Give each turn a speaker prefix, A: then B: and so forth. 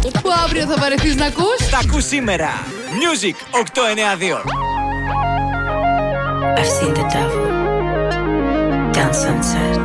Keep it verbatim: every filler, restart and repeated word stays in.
A: Που αύριο θα βαρεθείς να ακούς.
B: Τα ακούς σήμερα. Music οκτώ εννιά δύο.
C: I've seen the devil down sunset.